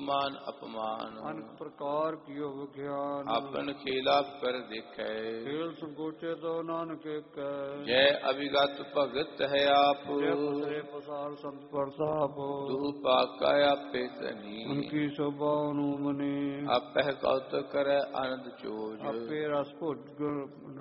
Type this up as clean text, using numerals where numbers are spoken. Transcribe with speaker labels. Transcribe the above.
Speaker 1: मान अपमान
Speaker 2: अनेक प्रकार कियो विज्ञान
Speaker 1: आपन खेला पर देखे
Speaker 2: खेल संकोचे तो नानक कह
Speaker 1: जय अभिगत भगत है आप
Speaker 2: जय पसरे पसार संत प्रताप
Speaker 1: दू पाका आपे तनी
Speaker 2: उनकी शोभा मने
Speaker 1: आपह कौत करे आनंद चोज
Speaker 2: आपे रस भोज